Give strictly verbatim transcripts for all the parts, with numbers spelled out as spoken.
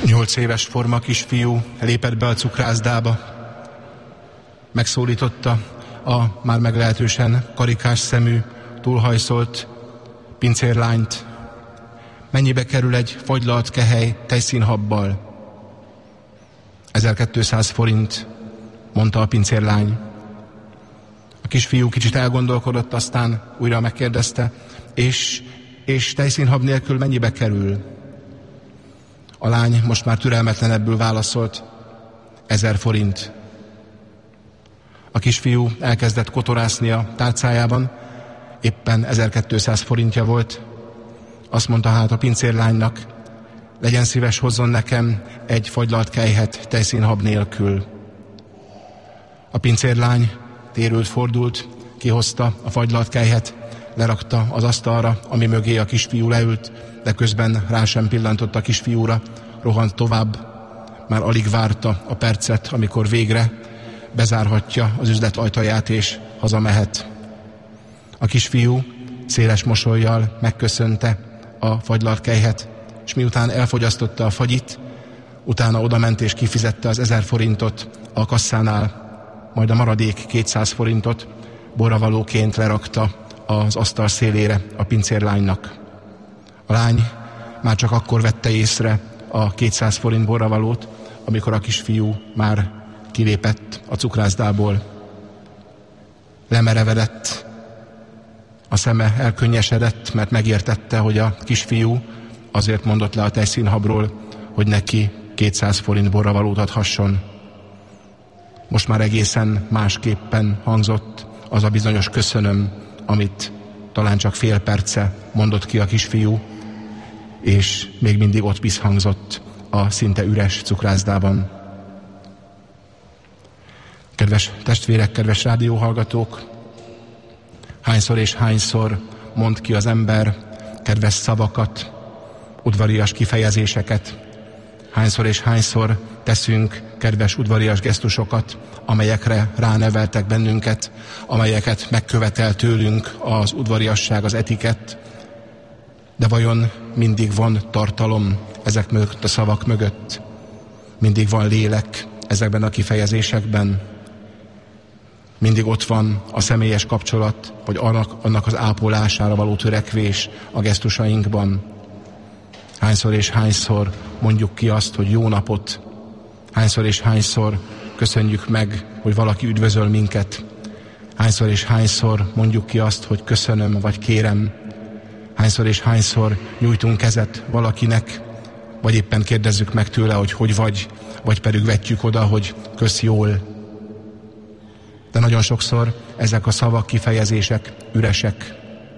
Nyolc éves forma kisfiú lépett be a cukrászdába, megszólította a már meglehetősen karikás szemű, túlhajszolt pincérlányt. Mennyibe kerül egy fagylalt kehely tejszínhabbal? ezerkétszáz forint, mondta a pincérlány. A kisfiú kicsit elgondolkodott, aztán újra megkérdezte, és, és tejszínhab nélkül mennyibe kerül? A lány most már türelmetlenebbül válaszolt, ezer forint. A kisfiú elkezdett kotorászni a tárcájában, éppen ezerkétszáz forintja volt. Azt mondta hát a pincérlánynak, legyen szíves, hozzon nekem egy fagylalt kejhet tejszínhab nélkül. A pincérlány térült, fordult, kihozta a fagylalt kejhet, lerakta az asztalra, ami mögé a kisfiú leült, de közben rá sem pillantott a kisfiúra, rohant tovább, már alig várta a percet, amikor végre bezárhatja az üzlet ajtaját és hazamehet. A kisfiú széles mosollyal megköszönte a fagylalt kejhet, és miután elfogyasztotta a fagyit, utána odament és kifizette az ezer forintot a kasszánál, majd a maradék kétszáz forintot borravalóként lerakta az asztal szélére a pincérlánynak. A lány már csak akkor vette észre a kétszáz forint borravalót, amikor a kisfiú már kilépett a cukrászdából. Lemerevedett, a szeme elkönnyesedett, mert megértette, hogy a kisfiú azért mondott le a tejszínhabról, hogy neki kétszáz forint borravalót adhasson. Most már egészen másképpen hangzott az a bizonyos köszönöm, amit talán csak fél perce mondott ki a kisfiú, és még mindig ott visszhangzott a szinte üres cukrászdában. Kedves testvérek, kedves rádióhallgatók, hányszor és hányszor mond ki az ember kedves szavakat, udvarias kifejezéseket, hányszor és hányszor teszünk kedves udvarias gesztusokat, amelyekre ráneveltek bennünket, amelyeket megkövetel tőlünk az udvariasság, az etikett, de vajon mindig van tartalom ezek mögött, a szavak mögött? Mindig van lélek ezekben a kifejezésekben? Mindig ott van a személyes kapcsolat, vagy annak, annak az ápolására való törekvés a gesztusainkban? Hányszor és hányszor mondjuk ki azt, hogy jó napot? Hányszor és hányszor köszönjük meg, hogy valaki üdvözöl minket? Hányszor és hányszor mondjuk ki azt, hogy köszönöm, vagy kérem? Hányszor és hányszor nyújtunk kezet valakinek, vagy éppen kérdezzük meg tőle, hogy hogy vagy, vagy pedig vetjük oda, hogy kösz jól. De nagyon sokszor ezek a szavak, kifejezések üresek.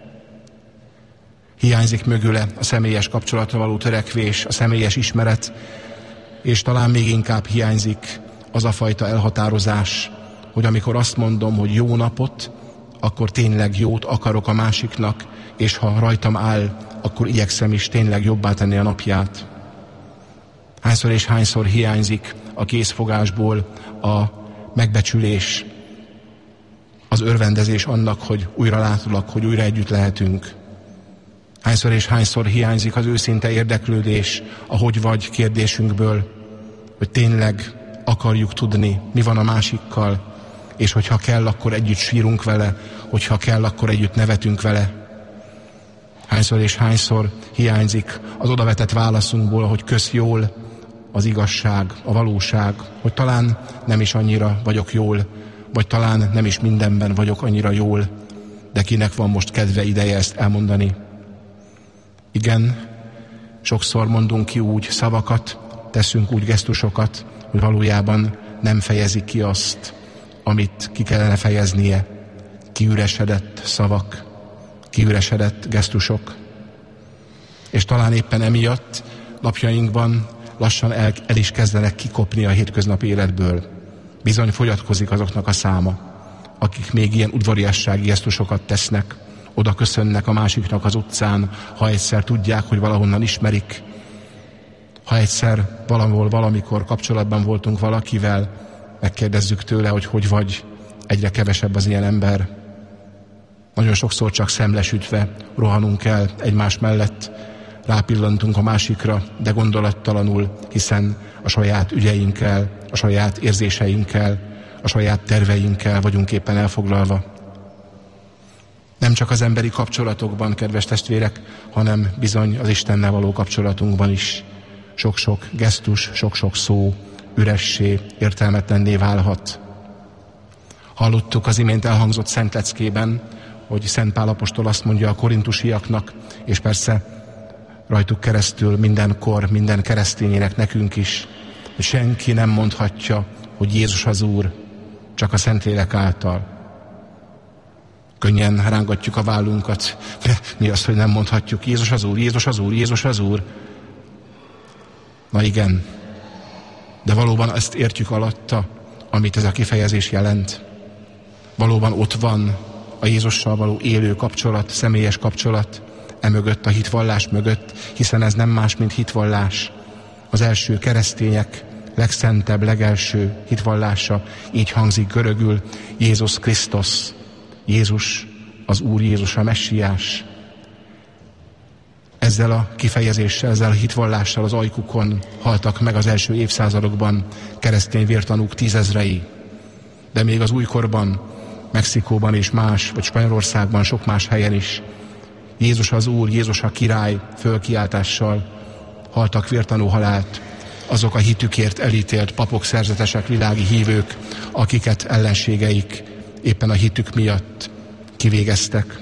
Hiányzik mögüle a személyes kapcsolatra való törekvés, a személyes ismeret, és talán még inkább hiányzik az a fajta elhatározás, hogy amikor azt mondom, hogy jó napot, akkor tényleg jót akarok a másiknak, és ha rajtam áll, akkor igyekszem is tényleg jobbá tenni a napját. Hányszor és hányszor hiányzik a készfogásból a megbecsülés, az örvendezés annak, hogy újra látulak, hogy újra együtt lehetünk. Hányszor és hányszor hiányzik az őszinte érdeklődés a hogy vagy kérdésünkből, hogy tényleg akarjuk tudni, mi van a másikkal, és hogyha kell, akkor együtt sírunk vele, hogyha kell, akkor együtt nevetünk vele. Hányszor és hányszor hiányzik az odavetett válaszunkból, hogy kösz jól, az igazság, a valóság, hogy talán nem is annyira vagyok jól, vagy talán nem is mindenben vagyok annyira jól, de kinek van most kedve, ideje ezt elmondani. Igen, sokszor mondunk ki úgy szavakat, teszünk úgy gesztusokat, hogy valójában nem fejezik ki azt, amit ki kellene fejeznie. Kiüresedett szavak, kiüresedett gesztusok. És talán éppen emiatt napjainkban lassan el, el is kezdenek kikopni a hétköznapi életből. Bizony fogyatkozik azoknak a száma, akik még ilyen udvariassági gesztusokat tesznek, oda köszönnek a másiknak az utcán, ha egyszer tudják, hogy valahonnan ismerik, ha egyszer valahol, valamikor kapcsolatban voltunk valakivel, megkérdezzük tőle, hogy hogy vagy, egyre kevesebb az ilyen ember. Nagyon sokszor csak szemlesütve rohanunk el egymás mellett, rápillantunk a másikra, de gondolattalanul, hiszen a saját ügyeinkkel, a saját érzéseinkkel, a saját terveinkkel vagyunk éppen elfoglalva. Nem csak az emberi kapcsolatokban, kedves testvérek, hanem bizony az Istennel való kapcsolatunkban is sok-sok gesztus, sok-sok szó üressé, értelmetlenné válhat. Hallottuk az imént elhangzott Szent Leckében, hogy Szent Pál apostol azt mondja a korintusiaknak, és persze rajtuk keresztül mindenkor, minden keresztényének, nekünk is, hogy senki nem mondhatja, hogy Jézus az Úr, csak a Szentlélek által. Könnyen rángatjuk a vállunkat. Mi az, hogy nem mondhatjuk? Jézus az Úr, Jézus az Úr, Jézus az Úr. Na igen, de valóban ezt értjük alatta, amit ez a kifejezés jelent. Valóban ott van a Jézussal való élő kapcsolat, személyes kapcsolat, emögött, a hitvallás mögött, hiszen ez nem más, mint hitvallás. Az első keresztények legszentebb, legelső hitvallása így hangzik görögül: Jézus Krisztus, Jézus az Úr, Jézus a Messiás. Ezzel a kifejezéssel, ezzel a hitvallással az ajkukon haltak meg az első évszázadokban keresztény vértanúk tízezrei. De még az újkorban, Mexikóban és más, vagy Spanyolországban, sok más helyen is Jézus az Úr, Jézus a király fölkiáltással haltak vértanú halált azok a hitükért elítélt papok, szerzetesek, világi hívők, akiket ellenségeik éppen a hitük miatt kivégeztek.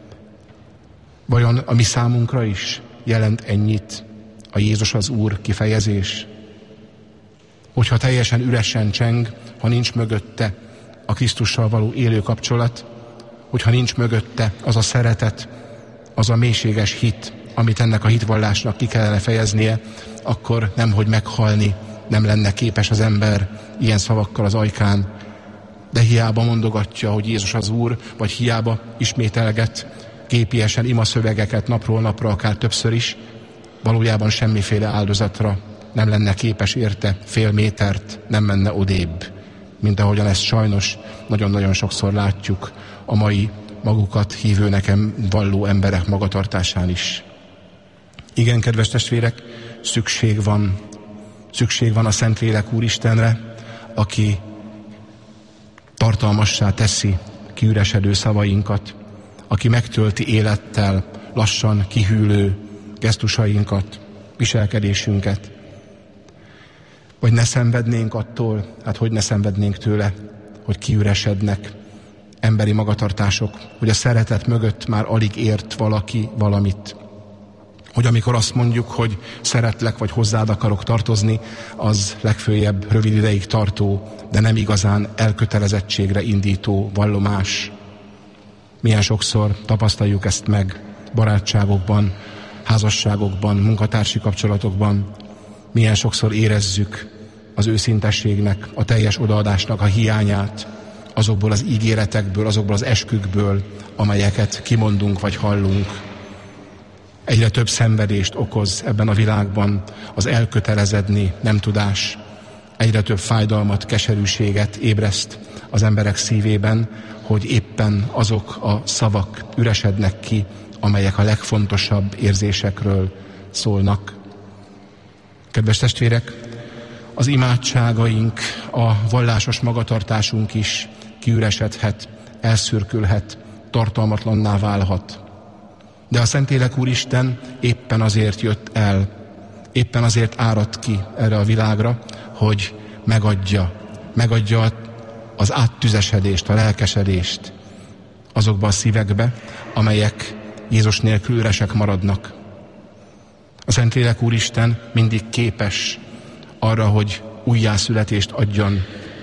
Vajon a mi számunkra is jelent ennyit a Jézus az Úr kifejezés? Hogyha teljesen üresen cseng, ha nincs mögötte a Krisztussal való élő kapcsolat, hogyha nincs mögötte az a szeretet, az a mélységes hit, amit ennek a hitvallásnak ki kellene fejeznie, akkor nemhogy meghalni nem lenne képes az ember ilyen szavakkal az ajkán. De hiába mondogatja, hogy Jézus az Úr, vagy hiába ismételget gépiesen imaszövegeket napról napra, akár többször is, valójában semmiféle áldozatra nem lenne képes érte, fél métert nem menne odébb, mint ahogyan ezt sajnos nagyon-nagyon sokszor látjuk a mai magukat hívőnek valló emberek magatartásán is. Igen, kedves testvérek, szükség van, szükség van a Szentlélek Úristenre, aki tartalmassá teszi kiüresedő szavainkat, aki megtölti élettel lassan kihűlő gesztusainkat, viselkedésünket. Vagy ne szenvednénk attól, hát hogy ne szenvednénk tőle, hogy kiüresednek emberi magatartások, hogy a szeretet mögött már alig ért valaki valamit. Hogy amikor azt mondjuk, hogy szeretlek, vagy hozzád akarok tartozni, az legföljebb rövid ideig tartó, de nem igazán elkötelezettségre indító vallomás. Milyen sokszor tapasztaljuk ezt meg barátságokban, házasságokban, munkatársi kapcsolatokban. Milyen sokszor érezzük az őszintességnek, a teljes odaadásnak a hiányát azokból az ígéretekből, azokból az eskükből, amelyeket kimondunk vagy hallunk. Egyre több szenvedést okoz ebben a világban az elkötelezedni nem tudás. Egyre több fájdalmat, keserűséget ébreszt az emberek szívében, hogy éppen azok a szavak üresednek ki, amelyek a legfontosabb érzésekről szólnak. Kedves testvérek, az imádságaink, a vallásos magatartásunk is kiüresedhet, elszürkülhet, tartalmatlanná válhat. De a Szentlélek Úristen éppen azért jött el, éppen azért áradt ki erre a világra, hogy megadja, megadja az áttüzesedést, a lelkesedést azokba a szívekbe, amelyek Jézus nélkül üresek maradnak. A Szentlélek Úristen mindig képes arra, hogy újjászületést adjon.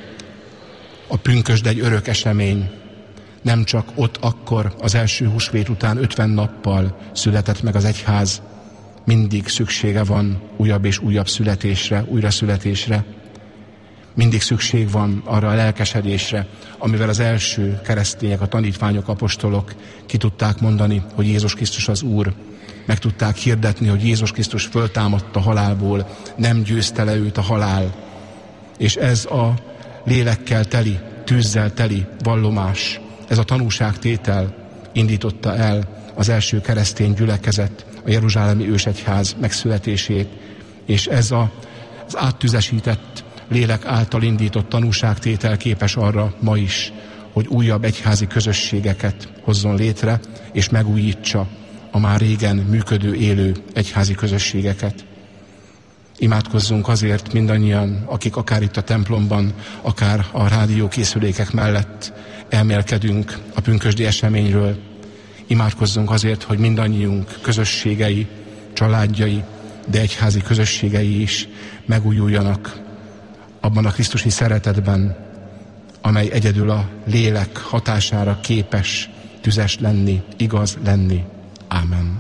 A pünkösd egy örök esemény. Nem csak ott akkor az első húsvét után ötven nappal született meg az egyház, mindig szüksége van újabb és újabb születésre, újraszületésre. Mindig szükség van arra a lelkesedésre, amivel az első keresztények, a tanítványok, apostolok ki tudták mondani, hogy Jézus Krisztus az Úr. Meg tudták hirdetni, hogy Jézus Krisztus föltámadt a halálból, nem győzte le őt a halál. És ez a lélekkel teli, tűzzel teli vallomás, ez a tanúságtétel indította el az első keresztény gyülekezet, a jeruzsálemi ősegyház megszületését, és ez a, az áttüzesített lélek által indított tanúságtétel képes arra ma is, hogy újabb egyházi közösségeket hozzon létre, és megújítsa a már régen működő, élő egyházi közösségeket. Imádkozzunk azért mindannyian, akik akár itt a templomban, akár a rádiókészülékek mellett elmélkedünk a pünkösdi eseményről. Imádkozzunk azért, hogy mindannyiunk közösségei, családjai, de egyházi közösségei is megújuljanak abban a krisztusi szeretetben, amely egyedül a lélek hatására képes tüzes lenni, igaz lenni. Ámen.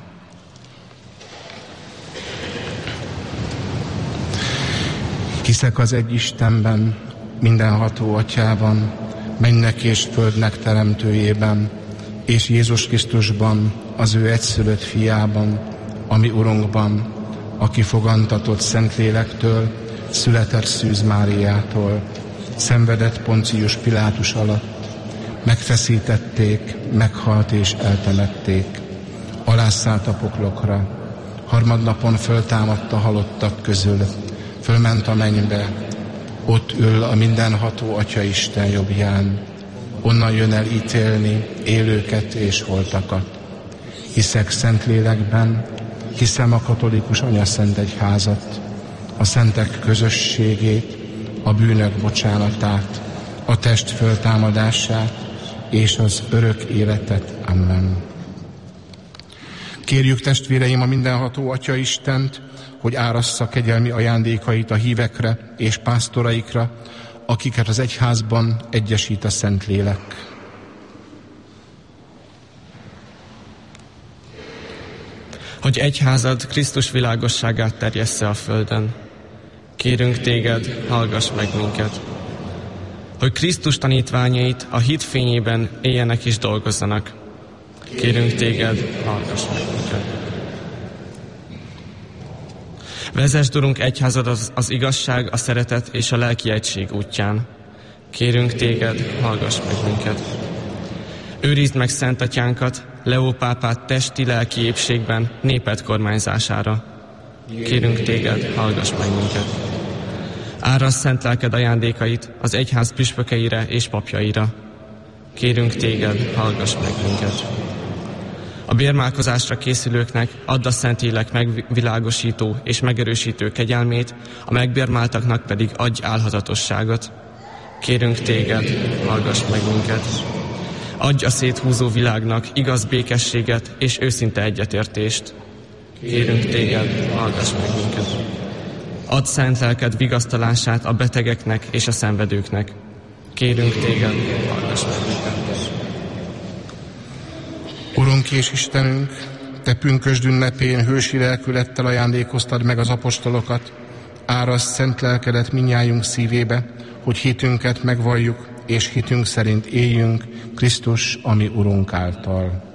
Hiszek az egy Istenben, mindenható Atyában, mennek és földnek teremtőjében, és Jézus Krisztusban, az ő egyszülött fiában, ami Urunkban, aki fogantatott Szentlélektől, született Szűz Máriától, szenvedett Poncius Pilátus alatt, megfeszítették, meghalt és eltemették, alászállt a poklokra, harmadnapon föltámadt a halottak közül, fölment a mennybe, ott ül a mindenható Atya Isten jobbján, onnan jön el ítélni élőket és holtakat. Hiszek Szentlélekben, hiszem a katolikus anyaszent egyházat, a szentek közösségét, a bűnök bocsánatát, a test föltámadását és az örök életet. Amen. Kérjük, testvéreim, a mindenható Atya Istent, hogy árassza kegyelmi ajándékait a hívekre és pásztoraikra, akiket az egyházban egyesít a Szentlélek. Hogy egyházad Krisztus világosságát terjessze a földön. Kérünk téged, hallgass meg minket. Hogy Krisztus tanítványait a hit fényében éljenek és dolgozzanak. Kérünk téged, hallgass meg minket. Vezesd, Urunk, egyházad az, az igazság, a szeretet és a lelki egység útján. Kérünk téged, hallgass meg minket. Őrizd meg Szent Atyánkat, Leó pápát testi, lelki épségben, néped kormányzására. Kérünk téged, hallgass meg minket. Árasd szent lelked ajándékait az egyház püspökeire és papjaira. Kérünk téged, hallgass meg minket. A bérmálkozásra készülőknek add a Szentlélek megvilágosító és megerősítő kegyelmét, a megbérmáltaknak pedig adj álhatatosságot. Kérünk téged, hallgass meg minket. Adj a széthúzó világnak igaz békességet és őszinte egyetértést. Kérünk téged, hallgass meg minket. Add szent lelked vigasztalását a betegeknek és a szenvedőknek. Kérünk téged, hallgass meg minket. Urunk és Istenünk, te pünkösd ünnepén hősi lelkülettel ajándékoztad meg az apostolokat, árasd szent lelkedet mindnyájunk szívébe, hogy hitünket megvalljuk, és hitünk szerint éljünk Krisztus, ami Urunk által.